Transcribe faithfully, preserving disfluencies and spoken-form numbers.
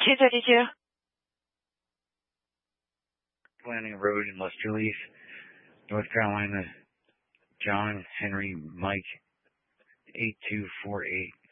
two thirty-two. Planning Road in Los Feliz, North Carolina. John Henry Mike eight two four eight.